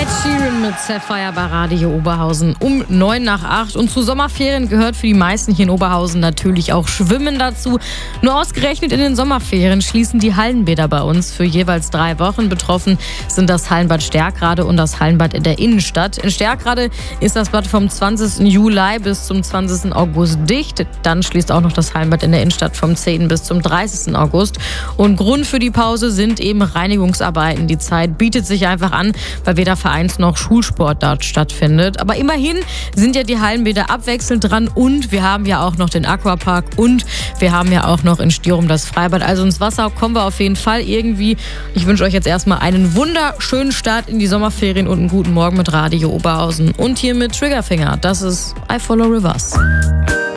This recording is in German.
Ed Sheeran mit Sapphire bei Radio Oberhausen um 7:09. Und zu Sommerferien gehört für die meisten hier in Oberhausen natürlich auch Schwimmen dazu. Nur ausgerechnet in den Sommerferien schließen die Hallenbäder bei uns für jeweils 3 Wochen. Betroffen sind das Hallenbad Sterkrade und das Hallenbad in der Innenstadt. In Sterkrade ist das Bad vom 20. Juli bis zum 20. August dicht. Dann schließt auch noch das Hallenbad in der Innenstadt vom 10. bis zum 30. August. Und Grund für die Pause sind eben Reinigungsarbeiten. Die Zeit bietet sich einfach an, weil weder Vereins- noch Schulsport dort stattfindet. Aber immerhin sind ja die Hallenbäder abwechselnd dran und wir haben ja auch noch den Aquapark und wir haben ja auch noch in Styrum das Freibad. Also ins Wasser kommen wir auf jeden Fall irgendwie. Ich wünsche euch jetzt erstmal einen wunderschönen Start in die Sommerferien und einen guten Morgen mit Radio Oberhausen. Und hier mit Triggerfinger. Das ist I Follow Rivers.